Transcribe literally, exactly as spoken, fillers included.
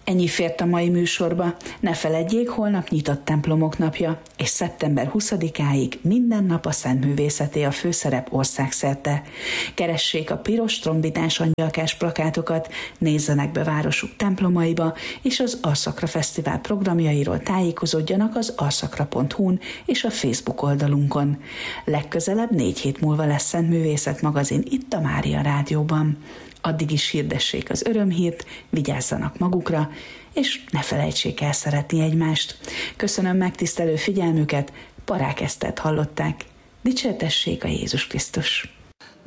Ennyi fért a mai műsorba. Ne feledjék, holnap nyitott templomok napja, és szeptember huszadikáig minden nap a szentművészeté a főszerep országszerte. Keressék a piros trombitás angyalkás plakátokat, nézzenek be városuk templomaiba, és az Arszakra Fesztivál programjairól tájékozódjanak az arszakra pont hu-n és a Facebook oldalunkon. Legközelebb négy hét múlva lesz Szentművészet magazin itt a Mária Rádióban. Addig is hirdessék az örömhírt, vigyázzanak magukra, és ne felejtsék el szeretni egymást. Köszönöm megtisztelő figyelmüket, Parák Esztert hallották. Dicsértessék a Jézus Krisztus!